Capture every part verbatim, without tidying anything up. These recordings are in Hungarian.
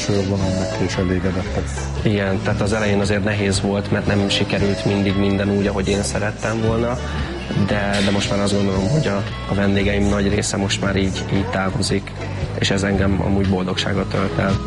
mosolyogva mennek és elégedettek. Igen, tehát az elején azért nehéz volt, mert nem sikerült mindig minden úgy, ahogy én szerettem volna, de, de most már azt gondolom, hogy a, a vendégeim nagy része most már így, így távozik, és ez engem amúgy boldogságot tölt el.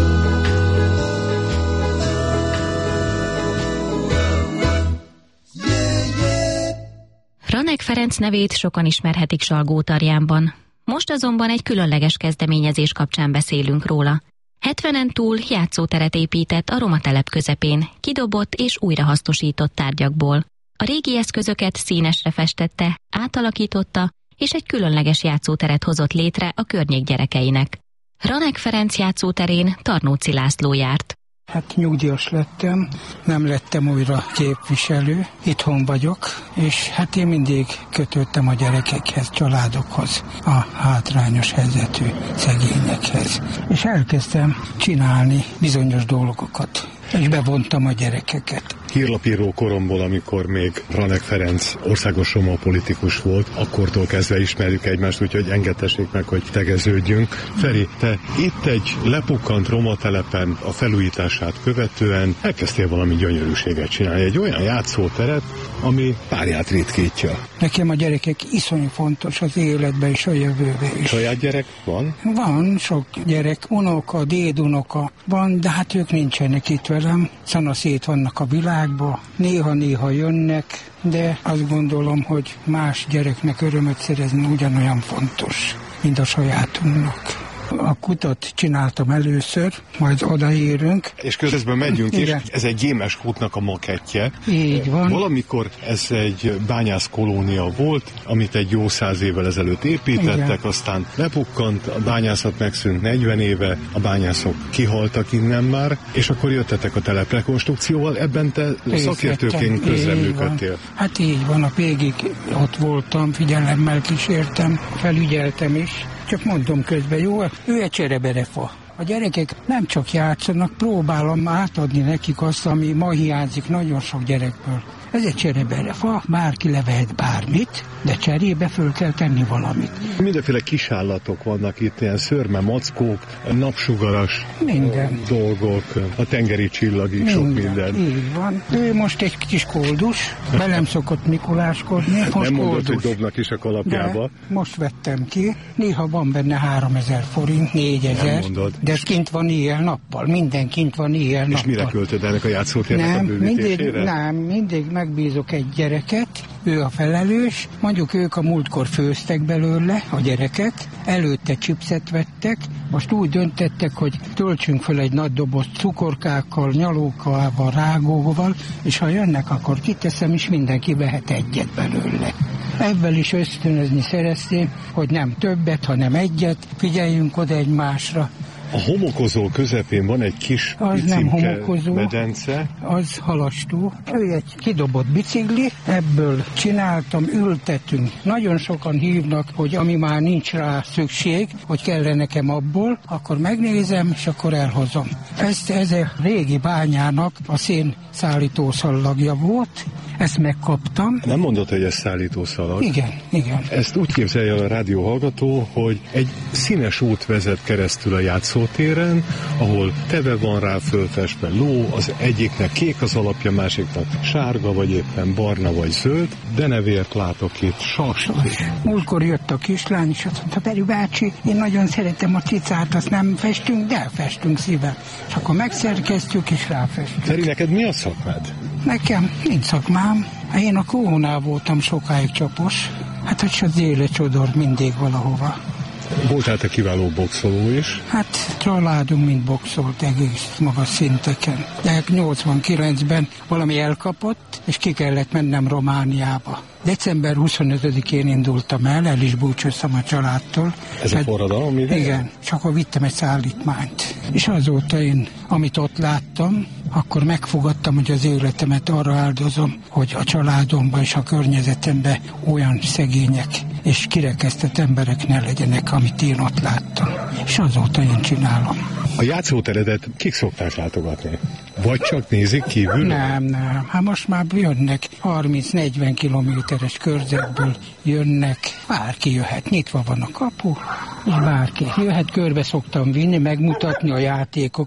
Ranek Ferenc nevét sokan ismerhetik Salgótarjánban. Most azonban egy különleges kezdeményezés kapcsán beszélünk róla. hetvenen túl játszóteret épített a roma telep közepén, kidobott és újrahasznosított tárgyakból. A régi eszközöket színesre festette, átalakította, és egy különleges játszóteret hozott létre a környék gyerekeinek. Ranek Ferenc játszóterén Tarnóci László járt. Hát nyugdíjas lettem, nem lettem újra képviselő, itthon vagyok, és hát én mindig kötöttem a gyerekekhez, családokhoz, a hátrányos helyzetű szegényekhez. És elkezdtem csinálni bizonyos dolgokat, és bevontam a gyerekeket. Hírlapíró koromból, amikor még Ranek Ferenc országos roma politikus volt, akkortól kezdve ismerjük egymást, úgyhogy engedtessék meg, hogy tegeződjünk. Feri, te itt egy lepukkant roma telepen a felújítását követően elkezdtél valami gyönyörűséget csinálni, egy olyan játszóteret, ami párját ritkítja. Nekem a gyerekek iszonyú fontos az életben és a jövőben is. Saját gyerek van? Van, sok gyerek, unoka, dédunoka van, de hát ők nincsenek itt velem, szanaszét vannak a világban, néha-néha jönnek, de azt gondolom, hogy más gyereknek örömöt szerezni ugyanolyan fontos, mint a sajátunknak. A kutat csináltam először, majd odaérünk. És közben megyünk is, ez egy gémes kútnak a makettje. Így van. Valamikor ez egy bányász kolónia volt, amit egy jó száz évvel ezelőtt építettek, igen. Aztán lepukkant, a bányászat megszűnt negyven éve, a bányászok kihaltak innen már, és akkor jöttetek a teleprekonstrukcióval, ebben te szakértőként közreműködtél. Hát így van, a végig ott voltam, figyelemmel kísértem, felügyeltem is. Csak mondom közben, jó, ő egy csereberefa. A gyerekek nem csak játszanak, próbálom átadni nekik azt, ami ma hiányzik nagyon sok gyerekből. Ez egy csereberefa, bárki levehet bármit, de cserébe föl kell tenni valamit. Mindenféle kisállatok vannak itt, ilyen szörme, mackók, napsugaras minden. Dolgok, a tengeri csillagig, minden. Sok minden. Így van. Ő most egy kis koldus, velem szokott mikuláskodni. Most nem mondod, koldus. hogy dobnak is a kalapjába. De most vettem ki, néha van benne háromezer forint, négyezer, de ez kint van éjjel-nappal, minden kint van éjjel-nappal. És mire költöd ennek a játszótérnek a bővítésére? Mindig, nem, mindig megbízok egy gyereket, ő a felelős, mondjuk ők a múltkor főztek belőle, a gyerekek, előtte chipset vettek, most úgy döntettek, hogy töltsünk fel egy nagy doboz cukorkákkal, nyalókával, rágóval, és ha jönnek, akkor kiteszem, és mindenki vehet egyet belőle. Ebben is ösztönözni szereztém, hogy nem többet, hanem egyet, figyeljünk oda egymásra. A homokozó közepén van egy kis az nem homokozó, medence. Az halastó. Ő egy kidobott bicikli, ebből csináltam, ültetünk. Nagyon sokan hívnak, hogy ami már nincs rá szükség, hogy kellene nekem abból, akkor megnézem, és akkor elhozom. Ezt, ez a régi bányának a szén szállítószallagja volt, ezt megkaptam. Nem mondod, hogy ez szállítószalag? Igen, igen. Ezt úgy képzelje a rádióhallgató, hogy egy színes út vezet keresztül a játszótéren, ahol teve van rá fölfestve ló, az egyiknek kék az alapja, másiknak sárga, vagy éppen barna, vagy zöld, de nevért látok itt sas. Múltkor jött a kislány, és azt mondta, Peri bácsi, én nagyon szeretem a cicát, azt nem festünk, de elfestünk szíven. És akkor megszerkeztjük, és ráfestünk. Feri, neked mi a szakmád? Nekem nincs szakmám. Én a Kónál voltam sokáig csapos. Hát, hogy az élet csodor mindig valahova. Voltál te kiváló boxoló is? Hát családunk mind boxolt egész magas szinteken. De nyolcvankilencben valami elkapott, és ki kellett mennem Romániába. december huszonötödikén indultam el, el is búcsúztam a családtól. Ez hát, a forradalom ideje? Igen, és akkor vittem egy szállítmányt. És azóta én, amit ott láttam, akkor megfogadtam, hogy az életemet arra áldozom, hogy a családomban és a környezetemben olyan szegények és kirekesztett emberek ne legyenek, amit én ott láttam. És azóta én csinálom. A játszóteredet kik szokták látogatni? Vagy csak nézik kívül? Nem, nem. Hát most már jönnek harminc-negyven kilométeres körzetből jönnek. Bárki jöhet, nyitva van a kapu, és bárki jöhet, körbe szoktam vinni, megmutatni a játékokat.